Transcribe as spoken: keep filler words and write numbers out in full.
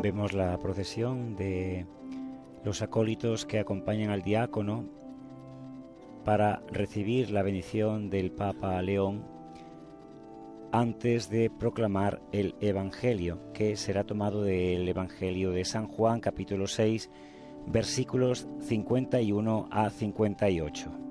Vemos la procesión de los acólitos que acompañan al diácono para recibir la bendición del Papa León antes de proclamar el Evangelio, que será tomado del Evangelio de San Juan, capítulo seis, versículos cincuenta y uno a cincuenta y ocho.